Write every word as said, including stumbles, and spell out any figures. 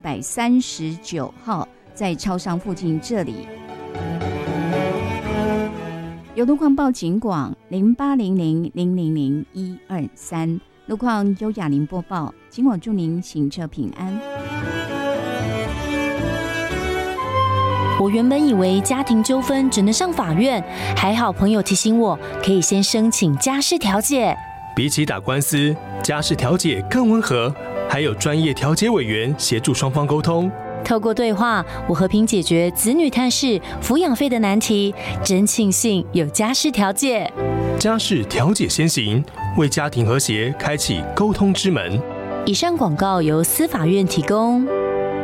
一百三十九号，在超商附近这里。有路况报警广零八零零零零零一二三，路况由雅玲播报，警广祝您行车平安。 我原本以为家庭纠纷只能上法院，还好朋友提醒我，可以先申请家事调解。 比起打官司，家事调解更温和，还有专业调解委员协助双方沟通。 透过对话，我和平解决子女探视、抚养费的难题，真庆幸有家事调解。 家事调解先行，为家庭和谐开启沟通之门。 以上广告由司法院提供。